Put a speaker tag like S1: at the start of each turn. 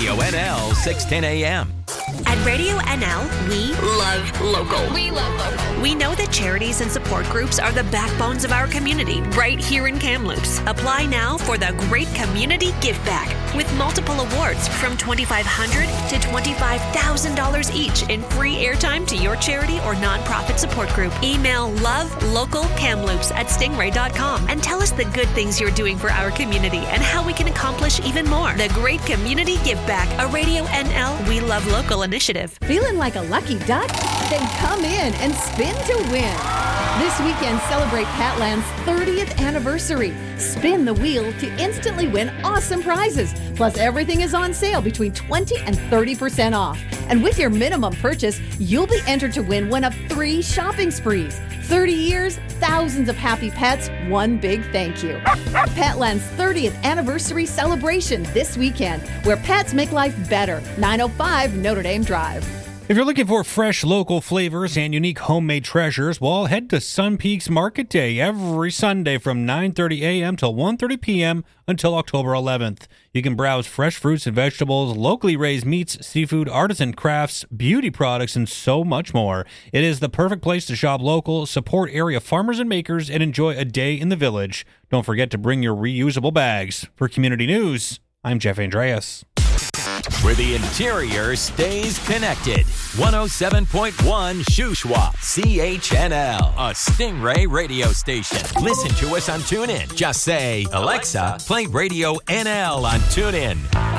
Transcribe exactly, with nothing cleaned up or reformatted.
S1: Radio N L six ten A M.
S2: At Radio N L, we love local.
S3: We love local.
S2: We know that charities and support groups are the backbones of our community right here in Kamloops. Apply now for the Great Community Give Back with multiple awards from twenty-five hundred dollars to twenty-five thousand dollars each in free airtime to your charity or nonprofit support group. Email lovelocalkamloops at stingray dot com and tell us the good things you're doing for our community and how we can accomplish even more. The Great Community Give Back, a Radio N L We Love Local initiative.
S4: Feeling like a lucky duck? Then come in and spin to win. This weekend, celebrate Patland's thirtieth anniversary. Spin the wheel to instantly win awesome prizes. Plus, everything is on sale between twenty and thirty percent off. And with your minimum purchase, you'll be entered to win one of three shopping sprees. thirty years, thousands of happy pets, one big thank you. Patland's thirtieth anniversary celebration this weekend, where pets make life better. nine oh five Notre Dame Drive.
S5: If you're looking for fresh local flavors and unique homemade treasures, well, head to Sun Peaks Market Day every Sunday from nine thirty a.m. till one thirty p.m. until October eleventh. You can browse fresh fruits and vegetables, locally raised meats, seafood, artisan crafts, beauty products, and so much more. It is the perfect place to shop local, support area farmers and makers, and enjoy a day in the village. Don't forget to bring your reusable bags. For Community News, I'm Jeff Andreas.
S1: Where the interior stays connected. one oh seven point one Shuswap, C H N L, a Stingray radio station. Listen to us on TuneIn. Just say, Alexa, play Radio N L on TuneIn.